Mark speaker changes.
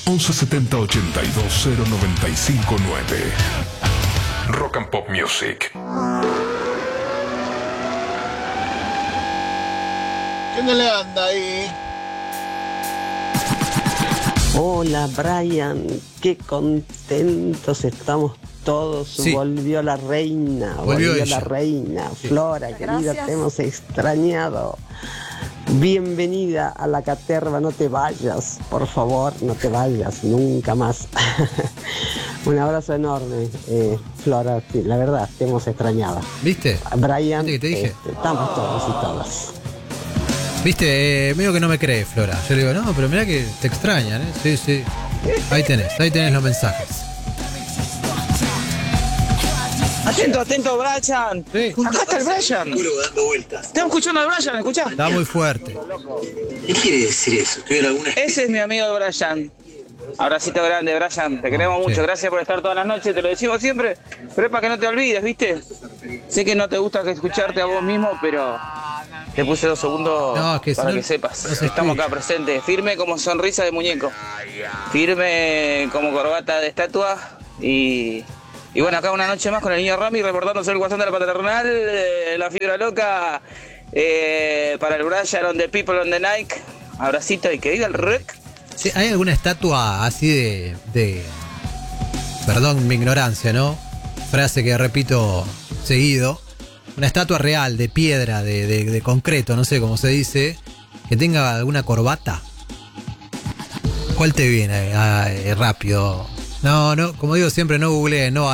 Speaker 1: 1170 82 0959. Rock and Pop Music.
Speaker 2: ¿Quién le anda ahí?
Speaker 3: Hola Brian, qué contentos estamos todos.
Speaker 4: Sí.
Speaker 3: Volvió la reina,
Speaker 4: Volvió
Speaker 3: volvió
Speaker 4: ella.
Speaker 3: la reina.
Speaker 4: Sí.
Speaker 3: Flora, querida,
Speaker 5: Gracias.
Speaker 3: te hemos extrañado. Bienvenida a la caterva, no te vayas, por favor, no te vayas, nunca más. Un abrazo enorme, Flora, sí, la verdad, te hemos extrañado.
Speaker 4: ¿Viste?
Speaker 3: Brian,
Speaker 4: ¿Viste que te dije?
Speaker 3: estamos todos y todas.
Speaker 4: Viste, medio que no me cree, Flora. Yo le digo, no, pero mirá que te extrañan, ¿eh? Sí, sí. Ahí tenés los mensajes.
Speaker 6: Atento, atento, Brian.
Speaker 4: Sí.
Speaker 6: Acá está el Brian.
Speaker 2: Dando vueltas.
Speaker 6: Estamos escuchando al Brian, ¿escuchá?
Speaker 4: Está muy fuerte.
Speaker 2: ¿Qué quiere decir eso? ¿Tuvieron alguna
Speaker 6: Ese es mi amigo Brian. Abracito grande, Brian. Te queremos
Speaker 4: sí.
Speaker 6: mucho. Gracias por estar todas las noches. Te lo decimos siempre. Pero es para que no te olvides, ¿viste? Sé que no te gusta escucharte a vos mismo, pero te puse 2 segundos
Speaker 4: No, es que
Speaker 6: para
Speaker 4: si no-
Speaker 6: que sepas.
Speaker 4: no se
Speaker 6: Estamos
Speaker 4: escucha.
Speaker 6: acá presentes. Firme como sonrisa de muñeco. Firme como corbata de estatua. Y bueno, acá una noche más con el niño Rami reportándose el guasón de la paternal. La fibra loca. Para el Brian on the people on the Nike. Abracito y que diga el rec.
Speaker 4: Sí, ¿hay alguna estatua así de... Perdón mi ignorancia, ¿no? Frase que repito seguido. Una estatua real, de piedra, de concreto, no sé cómo se dice, que tenga alguna corbata. ¿Cuál te viene rápido? No, como digo siempre, no googleé, no